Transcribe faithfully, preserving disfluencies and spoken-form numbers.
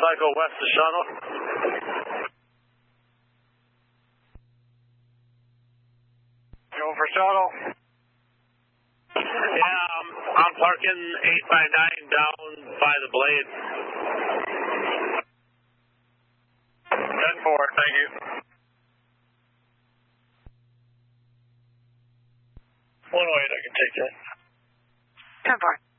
motorcycle west of Shuttle. Going for Shuttle. Yeah, I'm, I'm parking eight by nine down by the blade. ten four, thank you. one oh eight, I can take that. ten four.